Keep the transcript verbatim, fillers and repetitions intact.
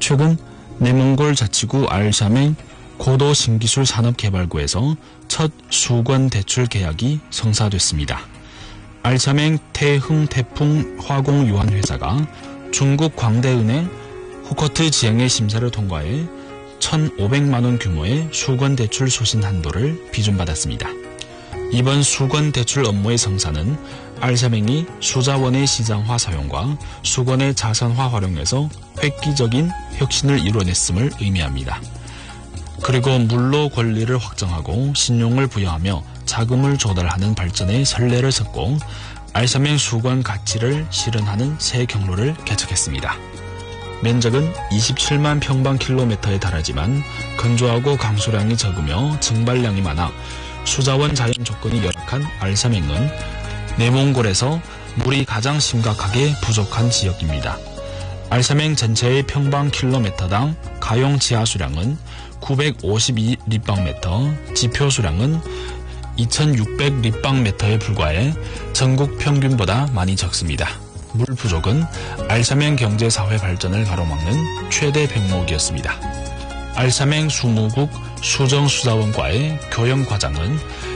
최근 내몽골 자치구 알샤맹 고도 신기술 산업개발구에서 첫 수건 대출 계약이 성사됐습니다. 알샤맹 태흥태풍 화공유한회사가 중국 광대은행 후커트 지행의 심사를 통과해 천오백만 원 규모의 수건 대출 소신 한도를 비준받았습니다. 이번 수건 대출 업무의 성사는 알샤맹이 수자원의 시장화 사용과 수건의 자산화 활용에서 획기적인 혁신을 이뤄냈음을 의미합니다. 그리고 물로 권리를 확정하고 신용을 부여하며 자금을 조달하는 발전에 선례를 섰고 알샤맹 수건 가치를 실현하는 새 경로를 개척했습니다. 면적은 이십칠만 평방킬로미터에 달하지만 건조하고 강수량이 적으며 증발량이 많아 수자원 자연 조건이 열악한 알샤맹은 내몽골에서 물이 가장 심각하게 부족한 지역입니다. 알샤맹 전체의 평방킬로미터당 가용 지하수량은 구백오십이 리방미터, 지표수량은 이천육백 리방미터에 불과해 전국 평균보다 많이 적습니다. 물 부족은 알샤맹 경제사회 발전을 가로막는 최대 병목이었습니다. 알샤맹 수무국 수정수자원과의 교영 과장은